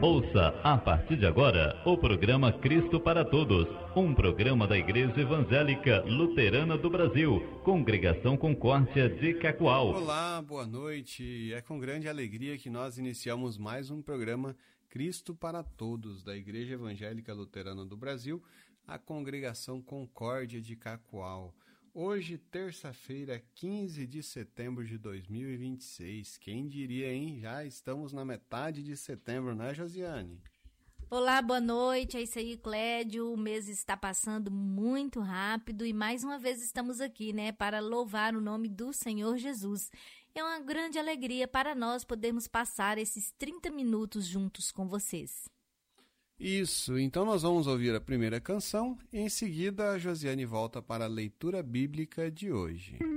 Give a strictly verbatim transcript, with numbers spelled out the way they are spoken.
Ouça a partir de agora o programa Cristo para Todos, um programa da Igreja Evangélica Luterana do Brasil, Congregação Concórdia de Cacoal. Olá, boa noite. É com grande alegria que nós iniciamos mais um programa Cristo para Todos da Igreja Evangélica Luterana do Brasil, a Congregação Concórdia de Cacoal. Hoje, terça-feira, quinze de setembro de dois mil e vinte e seis. Quem diria, hein? Já estamos na metade de setembro, né, Josiane? Olá, boa noite. É isso aí, Clédio. O mês está passando muito rápido e mais uma vez estamos aqui, né, para louvar o nome do Senhor Jesus. É uma grande alegria para nós podermos passar esses trinta minutos juntos com vocês. Isso, então nós vamos ouvir a primeira canção e em seguida a Josiane volta para a leitura bíblica de hoje.